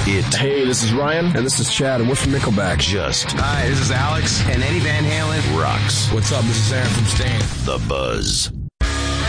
it. Hey, this is Ryan, and this is Chad, and we're from Nickelback. Just Hi, this is Alex and Eddie Van Halen. rocks. What's up? This is Aaron from Stain. The Buzz.